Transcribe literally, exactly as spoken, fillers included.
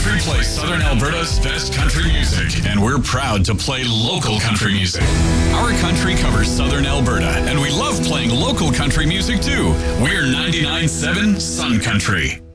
Country plays Southern Alberta's best country music, and we're proud to play local country music. Our country covers Southern Alberta, and we love playing local country music too. We're ninety-nine point seven Sun Country.